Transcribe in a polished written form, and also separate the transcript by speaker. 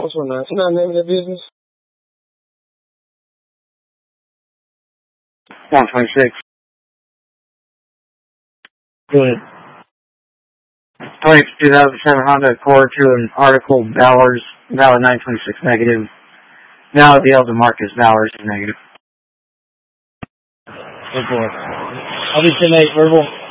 Speaker 1: What's one? 99 name of the business?
Speaker 2: 126.
Speaker 1: Go ahead.
Speaker 2: 2007 Honda Accord to an article Bowers, valid 926 negative. Now the Elder Marcus Bowers is negative.
Speaker 1: Report. I'll be 10-8 verbal.